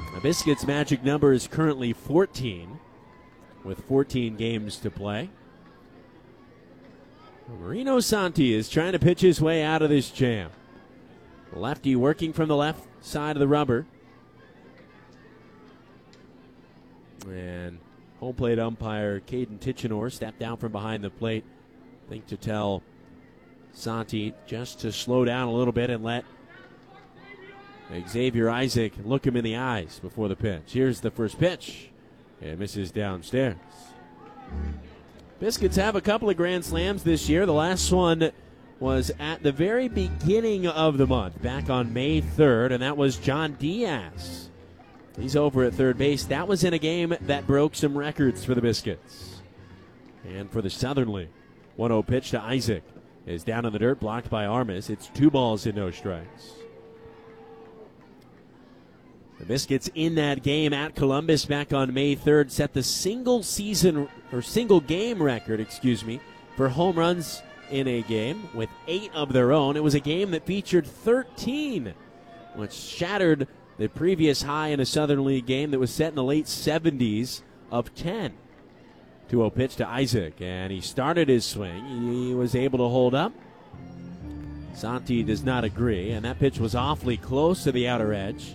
The Biscuits' magic number is currently 14, with 14 games to play. Marino Santi is trying to pitch his way out of this jam. Lefty working from the left side of the rubber. And home plate umpire Caden Tichenor stepped down from behind the plate. I think to tell Santi just to slow down a little bit and let Xavier Isaac look him in the eyes before the pitch. Here's the first pitch. And misses downstairs. Biscuits have a couple of grand slams this year. The last one was at the very beginning of the month, back on May 3rd, and that was John Diaz. He's over at third base. That was in a game that broke some records for the Biscuits. And for the Southern League, 1-0 pitch to Isaac is down in the dirt, blocked by Armas. It's 2 balls and no strikes. The Biscuits in that game at Columbus back on May 3rd set the single game record, for home runs in a game with 8 of their own. It was a game that featured 13, which shattered the previous high in a Southern League game that was set in the late 70s of 10. 2-0 pitch to Isaac, and he started his swing. He was able to hold up. Santi does not agree, and that pitch was awfully close to the outer edge.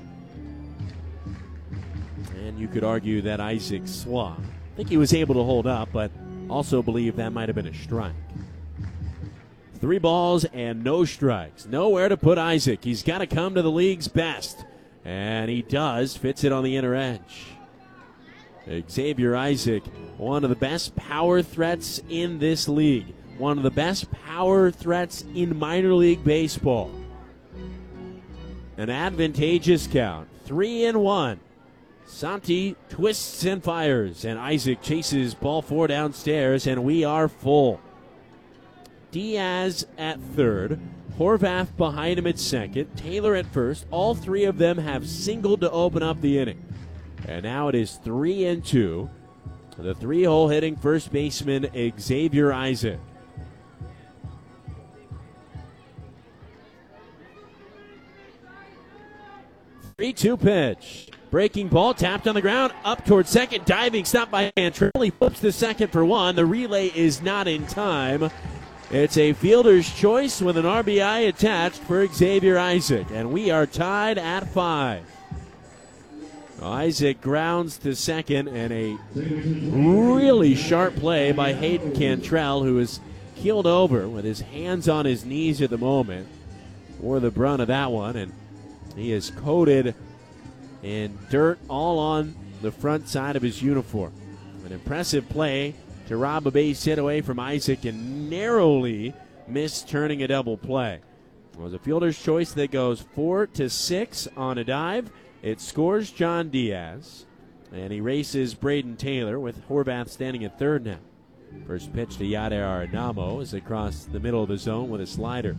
And you could argue that Isaac swung. I think he was able to hold up, but also believe that might have been a strike. 3 balls and no strikes. Nowhere to put Isaac. He's got to come to the league's best. And he does. Fits it on the inner edge. Xavier Isaac, one of the best power threats in this league. One of the best power threats in minor league baseball. An advantageous count. 3-1. Santi twists and fires, and Isaac chases ball 4 downstairs, and we are full. Diaz at third, Horvath behind him at second, Taylor at first. All 3 of them have singled to open up the inning. And now it is 3-2. The 3-hole hitting first baseman Xavier Isaac. Three-two pitch. Breaking ball, tapped on the ground, up towards second, diving, stopped by Cantrell. He flips to second for 1. The relay is not in time. It's a fielder's choice with an RBI attached for Xavier Isaac, and we are tied at 5. Isaac grounds to second, and a really sharp play by Hayden Cantrell, who is keeled over with his hands on his knees at the moment. Wore the brunt of that one, and he is coated in dirt all on the front side of his uniform. An impressive play to rob a base hit away from Isaac and narrowly miss turning a double play. It was a fielder's choice that goes 4-6 on a dive. It scores John Diaz, and he races Braden Taylor with Horvath standing at third now. First pitch to Yadier Arenamo is across the middle of the zone with a slider.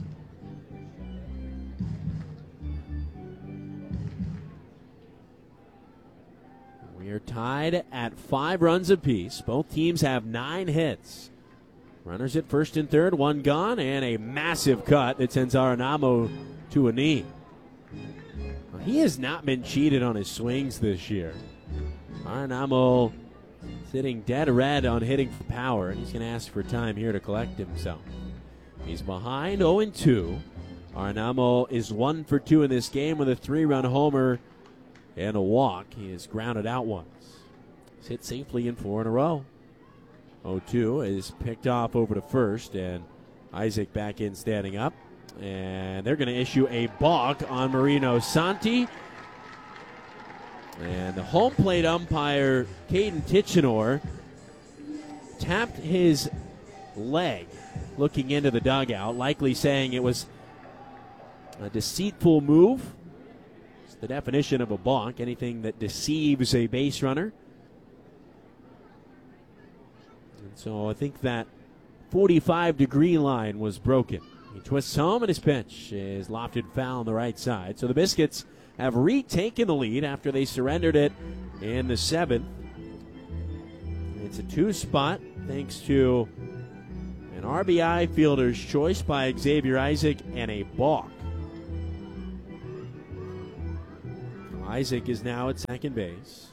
We are tied at 5 runs apiece. Both teams have 9 hits. Runners at first and third, 1 gone, and a massive cut that sends Arenamo to a knee. He has not been cheated on his swings this year. Arenamo sitting dead red on hitting for power, and he's going to ask for time here to collect himself. He's behind 0-2. Arenamo is 1 for 2 in this game with a 3-run homer and a walk. He is grounded out once. He's hit safely in 4 in a row. 0-2 is picked off over to first, and Isaac back in standing up. And they're going to issue a balk on Marino Santi. And the home plate umpire, Caden Tichenor, tapped his leg looking into the dugout, likely saying it was a deceitful move. It's the definition of a balk, anything that deceives a base runner. And so I think that 45-degree line was broken. He twists home, and his pitch is lofted foul on the right side. So the Biscuits have retaken the lead after they surrendered it in the 7th. It's a 2-spot thanks to an RBI fielder's choice by Xavier Isaac and a balk. Isaac is now at second base.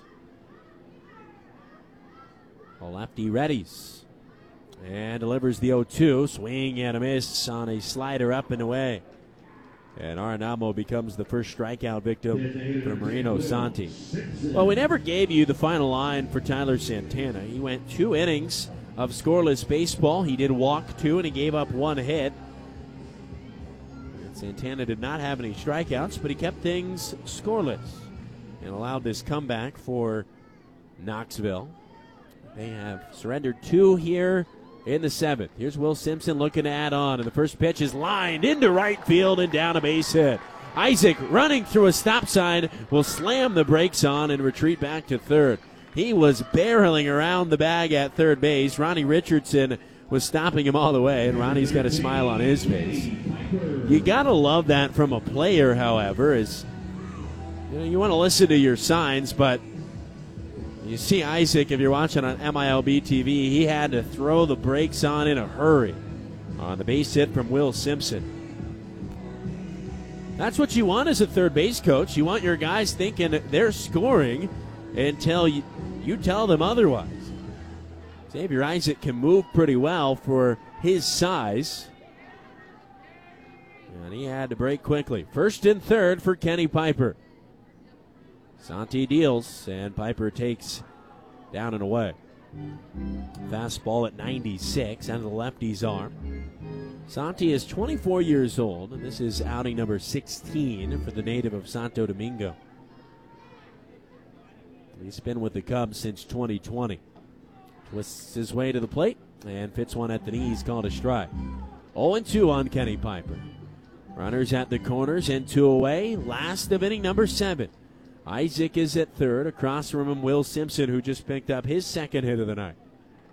A lefty readies and delivers the 0-2. Swing and a miss on a slider up and away. And Arenamo becomes the first strikeout victim for Marino Santi. Well, we never gave you the final line for Tyler Santana. He went 2 innings of scoreless baseball. He did walk 2 and he gave up 1 hit. And Santana did not have any strikeouts, but he kept things scoreless and allowed this comeback for Knoxville. They have surrendered 2 here in the 7th. Here's Will Simpson looking to add on, and the first pitch is lined into right field and down a base hit. Isaac, running through a stop sign, will slam the brakes on and retreat back to third. He was barreling around the bag at third base. Ronnie Richardson was stopping him all the way, and Ronnie's got a smile on his face. You got to love that from a player, however, is you want to listen to your signs, but you see Isaac, if you're watching on MILB TV, he had to throw the brakes on in a hurry on the base hit from Will Simpson. That's what you want as a third base coach. You want your guys thinking they're scoring until you tell them otherwise. Xavier Isaac can move pretty well for his size. And he had to break quickly. First and third for Kenny Piper. Santi deals, and Piper takes down and away. Fastball at 96 out of the lefty's arm. Santi is 24 years old, and this is outing number 16 for the native of Santo Domingo. He's been with the Cubs since 2020. Twists his way to the plate and fits one at the knees, called a strike. 0-2 on Kenny Piper. Runners at the corners and 2 away. Last of inning number 7. Isaac is at third. Across from him, Will Simpson, who just picked up his second hit of the night.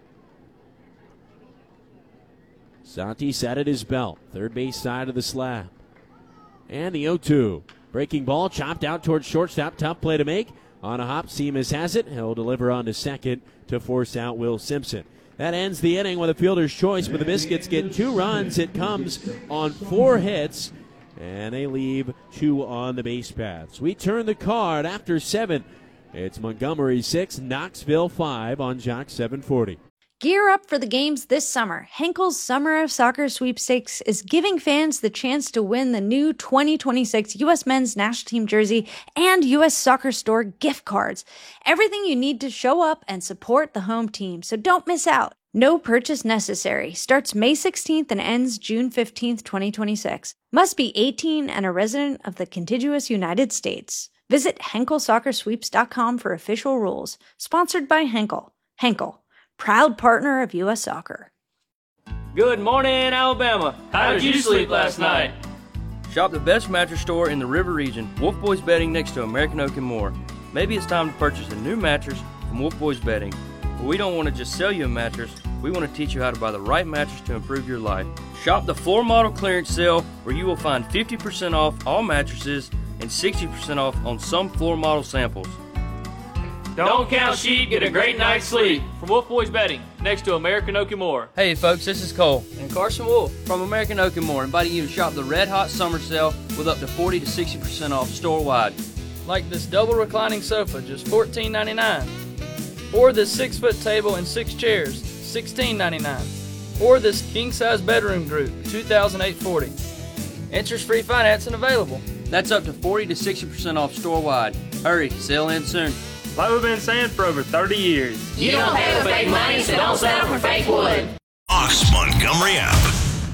Santi set at his belt. Third base side of the slab. And the 0-2. Breaking ball chopped out towards shortstop. Tough play to make. On a hop, Seamus has it. He'll deliver on to second to force out Will Simpson. That ends the inning with a fielder's choice, but the Biscuits get 2 runs. It comes on 4 hits, and they leave 2 on the base paths. We turn the card after 7. It's Montgomery 6, Knoxville 5 on Jock 740. Gear up for the games this summer. Henkel's Summer of Soccer Sweepstakes is giving fans the chance to win the new 2026 U.S. Men's National Team jersey and U.S. Soccer Store gift cards. Everything you need to show up and support the home team, so don't miss out. No purchase necessary. Starts May 16th and ends June 15th, 2026. Must be 18 and a resident of the contiguous United States. Visit HenkelSoccerSweeps.com for official rules. Sponsored by Henkel. Henkel, proud partner of U.S. Soccer. Good morning, Alabama. How did you sleep last night? Shop the best mattress store in the River region, Wolf Boys Bedding, next to American Oak and more. Maybe it's time to purchase a new mattress from Wolf Boys Bedding. But we don't want to just sell you a mattress. We want to teach you how to buy the right mattress to improve your life. Shop the floor model clearance sale, where you will find 50% off all mattresses and 60% off on some floor model samples. Don't count sheep, get a great night's sleep. From Wolf Boys Bedding, next to American Oak and More. Hey folks, this is Cole and Carson Wolf from American Oak and More, inviting you to shop the Red Hot Summer Sale with up to 40 to 60% off store-wide. Like this double reclining sofa, just $14.99. Or this 6-foot table and 6 chairs, $16.99. Or this king-size bedroom group, $2,840. Interest-free financing available. That's up to 40 to 60% off store-wide. Hurry, sale ends soon. Like we've been saying for over 30 years. You don't pay with fake money, so don't settle for fake wood. Ox Montgomery app.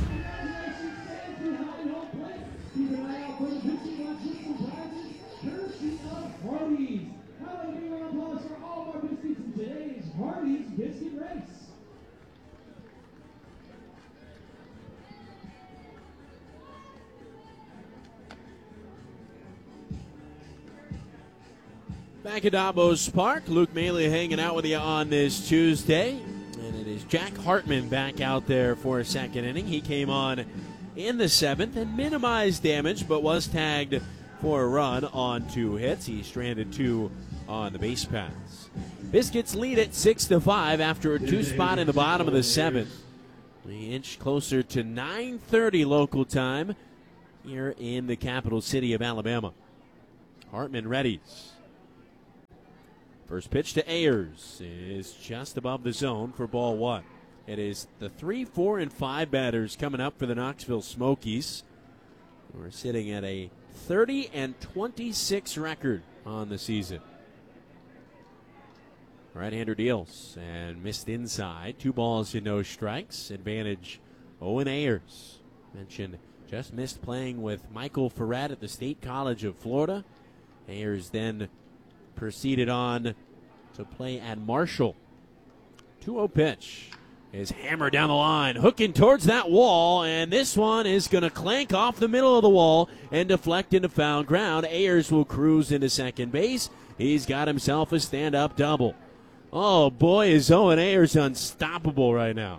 Back at Davos Park, Luke Maley hanging out with you on this Tuesday. And it is Jack Hartman back out there for a second inning. He came on in the 7th and minimized damage, but was tagged for a run on 2 hits. He stranded 2 on the base paths. Biscuits lead it 6-5 after a 2 spot in the bottom of the 7th. We inch closer to 9:30 local time here in the capital city of Alabama. Hartman readies. First pitch to Ayers is just above the zone for ball one. It is the 3, 4, and 5 batters coming up for the Knoxville Smokies. We're sitting at a 30-26 record on the season. Right-hander deals and missed inside. 2 balls and no strikes. Advantage Owen Ayers. Mentioned just missed playing with Michael Ferret at the State College of Florida. Ayers then proceeded on to play at Marshall. 2-0 pitch is hammered down the line, hooking towards that wall, and this one is going to clank off the middle of the wall and deflect into foul ground. Ayers will cruise into second base. He's got himself a stand-up double. Oh, boy, is Owen Ayers unstoppable right now.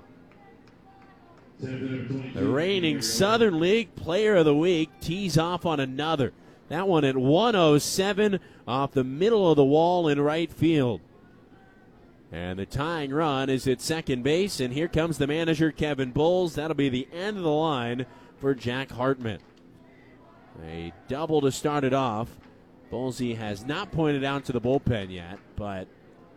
The reigning Southern League Player of the Week tees off on another. That one at 107 off the middle of the wall in right field. And the tying run is at second base, and here comes the manager, Kevin Bowles. That'll be the end of the line for Jack Hartman. A double to start it off. Bowlesy has not pointed out to the bullpen yet, but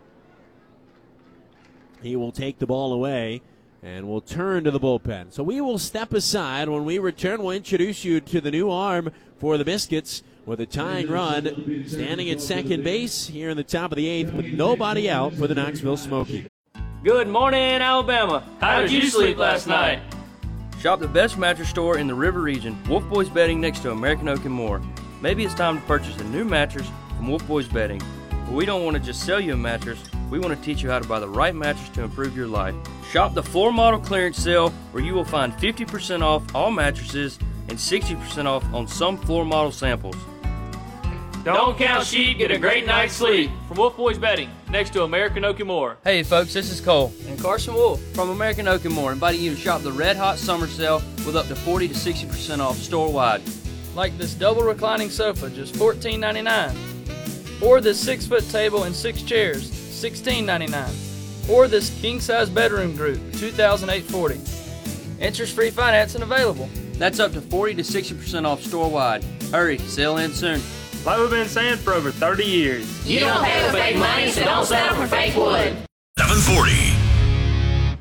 he will take the ball away and will turn to the bullpen. So we will step aside. When we return, we'll introduce you to the new arm for the Biscuits with a tying run standing at second base here in the top of the 8th with nobody out for the Knoxville Smoky. Good morning, Alabama. How did you sleep last night? Shop the best mattress store in the River region, Wolf Boys Bedding next to American Oak and more. Maybe it's time to purchase a new mattress from Wolf Boys Bedding. But we don't want to just sell you a mattress. We want to teach you how to buy the right mattress to improve your life. Shop the floor model clearance sale where you will find 50% off all mattresses and 60% off on some floor model samples. Don't count sheep, get a great night's sleep. From Wolf Boys Bedding, next to American Oak and More. Hey folks, this is Cole and Carson Wolf from American Oak and More, inviting you to shop the Red Hot Summer Sale with up to 40 to 60% off store-wide. Like this double reclining sofa, just $14.99. Or this 6-foot table and 6 chairs, $16.99. Or this king-size bedroom group, $2,840. Interest-free financing available. That's up to 40 to 60% off store-wide. Hurry, sale ends soon. Like we've been saying for over 30 years. You don't pay with fake money, so don't settle for fake wood. 740.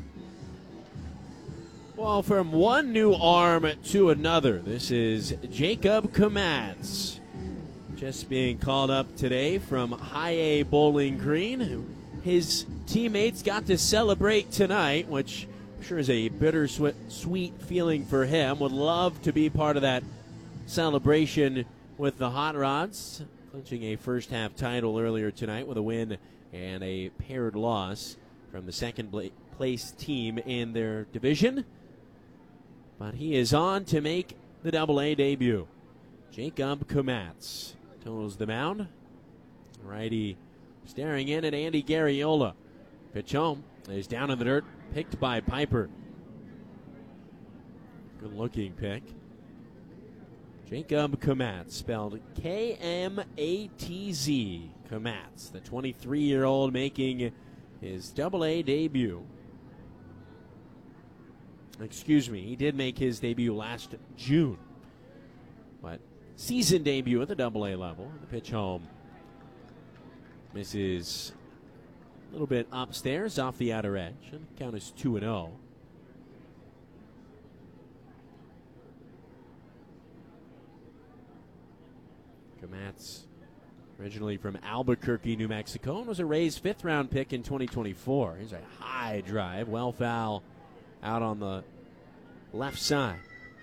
Well, from one new arm to another, this is Jacob Komatz. Just being called up today from High A Bowling Green. His teammates got to celebrate tonight, which I'm sure is a bittersweet feeling for him. Would love to be part of that celebration with the Hot Rods, clinching a first-half title earlier tonight with a win and a paired loss from the second-place team in their division. But he is on to make the Double-A debut. Jacob Komatz totals the mound. Righty staring in at Andy Garriola. Pitch home is down in the dirt, picked by Piper. Good-looking pick. Jacob Komatz, spelled K-M-A-T-Z. Komatz, the 23-year-old making his Double-A debut. Excuse me, he did make his debut last June. But season debut at the Double-A level. The pitch home misses a little bit upstairs off the outer edge. And the count is 2-0. Komatz, originally from Albuquerque, New Mexico, and was a Rays 5th-round pick in 2024. He's a high drive, well foul out on the left side.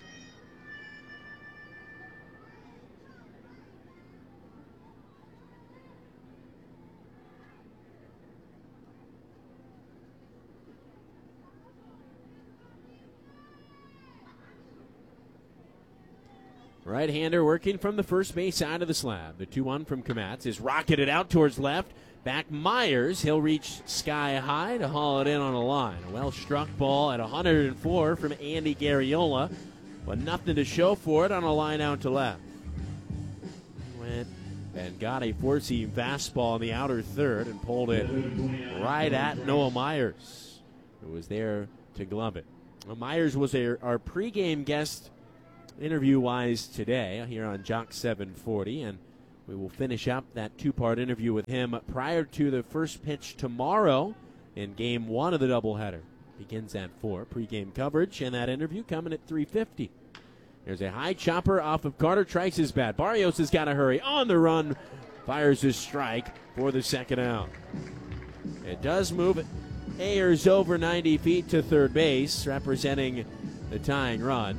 Right-hander working from the first base side of the slab. The 2-1 from Komatz is rocketed out towards left. Back Myers. He'll reach sky high to haul it in on a line. A well-struck ball at 104 from Andy Garriola, but nothing to show for it on a line out to left. Went and got a four-seam fastball in the outer third and pulled it right at Noah Myers, who was there to glove it. Well, Myers was our pregame guest interview-wise today here on Jock 740, and We will finish up that two-part interview with him prior to the first pitch tomorrow in Game 1 of the doubleheader. Begins at 4. Pre-game coverage, and that interview coming at 3:50. There's a high chopper off of Carter Trice's bat. Barrios has got to hurry. On the run, fires his strike for the second out. It does move it. Ayers over 90 feet to third base, representing the tying run.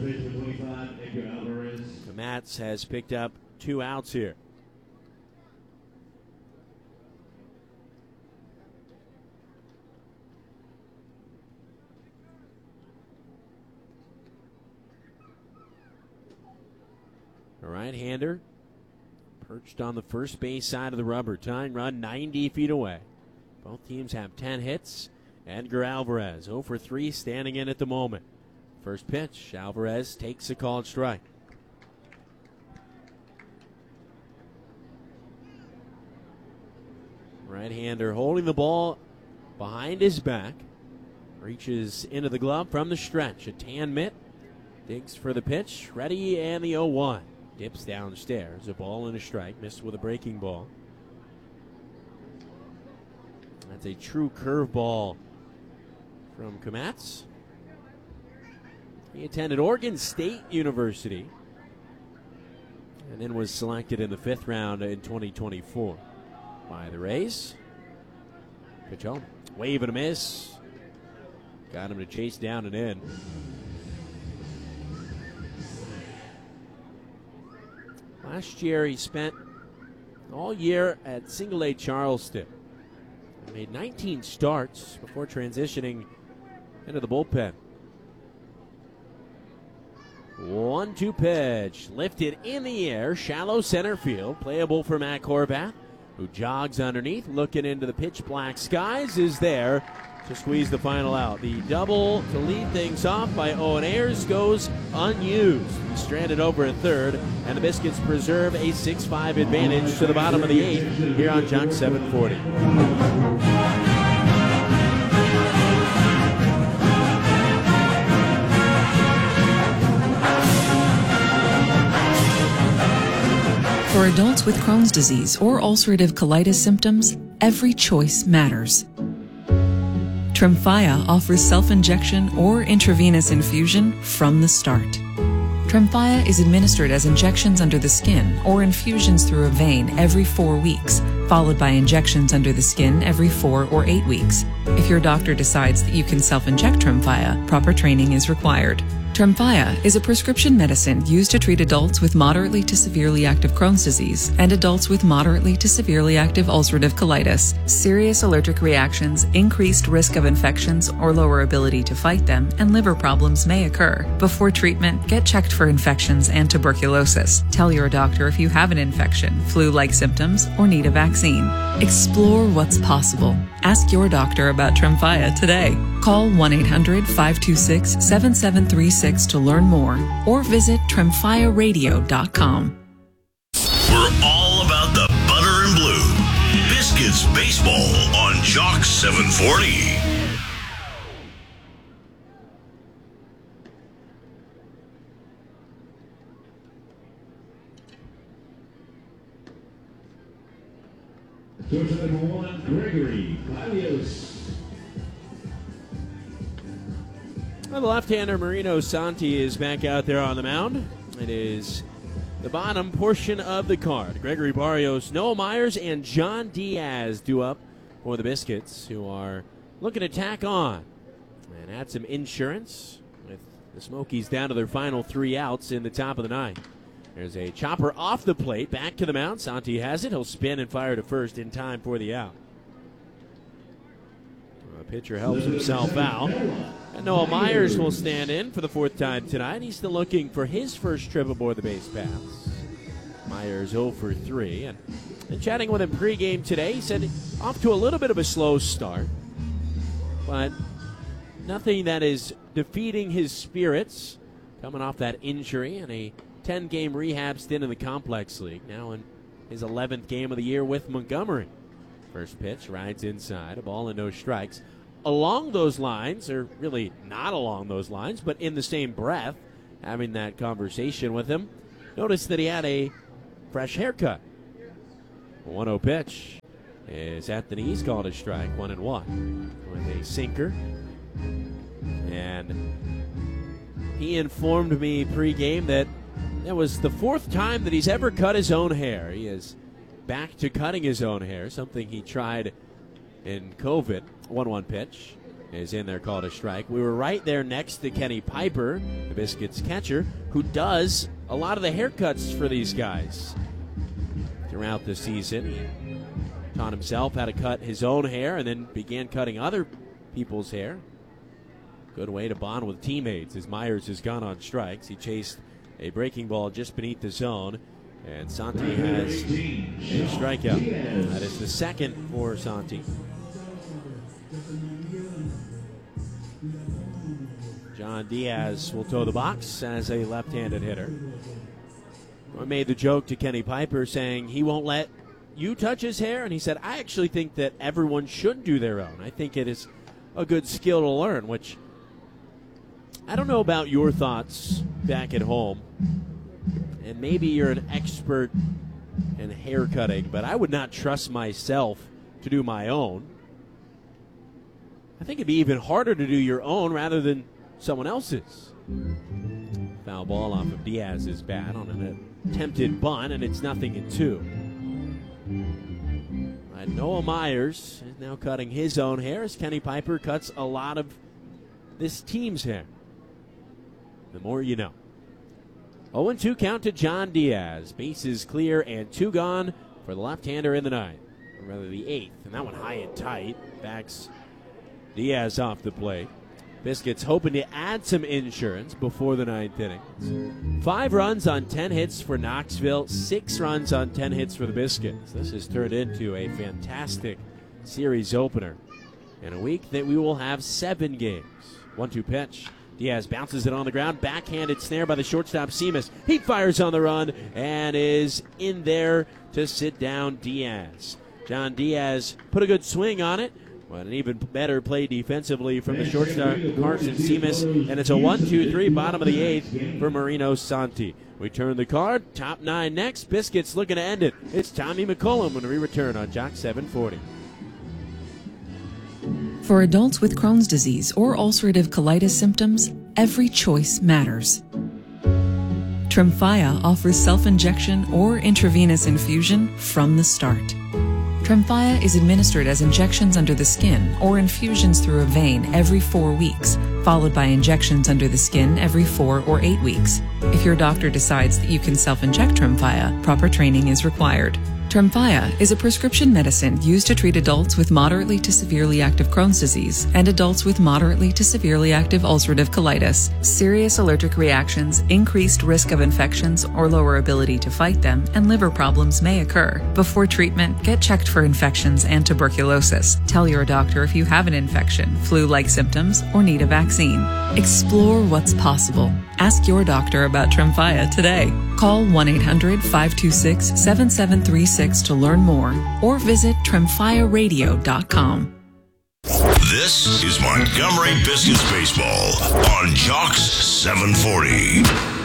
Kmatz has picked up 2 outs here. A right-hander perched on the first base side of the rubber. Tying run 90 feet away. Both teams have 10 hits. Edgar Alvarez 0 for 3 standing in at the moment. First pitch, Alvarez takes a called strike. Right-hander holding the ball behind his back. Reaches into the glove from the stretch. A tan mitt. Digs for the pitch. Ready, and the 0-1. Dips downstairs. A ball and a strike. Missed with a breaking ball. That's a true curveball from Kmatz. He attended Oregon State University and then was selected in the 5th round in 2024 by the Rays. Pitch home. Wave and a miss. Got him to chase down and in. Last year he spent all year at Single A Charleston. He made 19 starts before transitioning into the bullpen. 1-2 pitch. Lifted in the air. Shallow center field. Playable for Matt Horvath, who jogs underneath. Looking into the pitch black skies. Is there to squeeze the final out. The double to lead things off by Owen Ayers goes unused. He's stranded over at third, and the Biscuits preserve a 6-5 advantage to the bottom of the 8th here on Jock 740. For adults with Crohn's disease or ulcerative colitis symptoms, every choice matters. Tremfya offers self-injection or intravenous infusion from the start. Tremfya is administered as injections under the skin or infusions through a vein every 4 weeks, followed by injections under the skin every 4 or 8 weeks. If your doctor decides that you can self-inject Tremfya, proper training is required. Tremfya is a prescription medicine used to treat adults with moderately to severely active Crohn's disease and adults with moderately to severely active ulcerative colitis. Serious allergic reactions, increased risk of infections or lower ability to fight them, and liver problems may occur. Before treatment, get checked for infections and tuberculosis. Tell your doctor if you have an infection, flu-like symptoms, or need a vaccine. Explore what's possible. Ask your doctor about Tremfya today. Call 1-800-526-7736 to learn more or visit TremfyaRadio.com. We're all about the butter and blue. Biscuits baseball on Jock 740. Source number 1, Gregory Barrios. Well, the left-hander Marino Santi is back out there on the mound. It is the bottom portion of the card. Gregory Barrios, Noah Myers, and John Diaz due up for the Biscuits, who are looking to tack on and add some insurance with the Smokies down to their final 3 outs in the top of the 9th. There's a chopper off the plate, back to the mound. Santi has it. He'll spin and fire to first in time for the out. The pitcher helps himself out. And Noah Myers will stand in for the 4th time tonight. He's still looking for his first trip aboard the base paths. Myers 0 for 3. And chatting with him pregame today, he said off to a little bit of a slow start, but nothing that is defeating his spirits, coming off that injury and a 10-game rehab stint in the Complex League. Now in his 11th game of the year with Montgomery. First pitch, rides inside, a ball and no strikes. Along those lines, or really not along those lines, but in the same breath, having that conversation with him, noticed that he had a fresh haircut. 1-0 pitch is at the knees, called a strike, 1-1 with a sinker. And he informed me pregame that was the 4th time that he's ever cut his own hair. He is back to cutting his own hair, something he tried in COVID. 1-1 pitch is in there, called a strike. We were right there next to Kenny Piper, the Biscuits catcher, who does a lot of the haircuts for these guys throughout the season. He taught himself how to cut his own hair and then began cutting other people's hair. Good way to bond with teammates as Myers has gone on strikes. He chased a breaking ball just beneath the zone, and Santi has a strikeout. That is the second for Santi. John Diaz will toe the box as a left-handed hitter. I made the joke to Kenny Piper saying he won't let you touch his hair, and he said, I actually think that everyone should do their own. I think it is a good skill to learn, which I don't know about your thoughts back at home, and maybe you're an expert in hair cutting, but I would not trust myself to do my own. I think it'd be even harder to do your own rather than someone else's. Foul ball off of Diaz's bat on an attempted bunt, and it's 0-2. Noah Myers is now cutting his own hair as Kenny Piper cuts a lot of this team's hair. The more you know. 0-2 count to John Diaz. Bases clear and 2 gone for the left-hander in the ninth. Or rather the 8th. And that one high and tight. Backs Diaz off the plate. Biscuits hoping to add some insurance before the 9th inning. 5 runs on 10 hits for Knoxville. 6 runs on 10 hits for the Biscuits. This has turned into a fantastic series opener. In a week that we will have 7 games. 1-2 pitch. Diaz bounces it on the ground. Backhanded snare by the shortstop, Seamus. He fires on the run and is in there to sit down Diaz. John Diaz put a good swing on it, but an even better play defensively from the shortstop, Carson Seamus. And it's a 1-2-3, bottom of the 8th for Marino Santi. We turn the card. Top 9 next. Biscuits looking to end it. It's Tommy McCullum when we return on Jock 740. For adults with Crohn's disease or ulcerative colitis symptoms, every choice matters. Tremfya offers self-injection or intravenous infusion from the start. Tremfya is administered as injections under the skin or infusions through a vein every 4 weeks, followed by injections under the skin every 4 or 8 weeks. If your doctor decides that you can self-inject Tremfya, proper training is required. Tremfya is a prescription medicine used to treat adults with moderately to severely active Crohn's disease and adults with moderately to severely active ulcerative colitis. Serious allergic reactions, increased risk of infections or lower ability to fight them, and liver problems may occur. Before treatment, get checked for infections and tuberculosis. Tell your doctor if you have an infection, flu-like symptoms, or need a vaccine. Explore what's possible. Ask your doctor about Tremfya today. Call 1-800-526-7736 to learn more or visit TremfyaRadio.com. This is Montgomery Biscuits Baseball on Jock 740.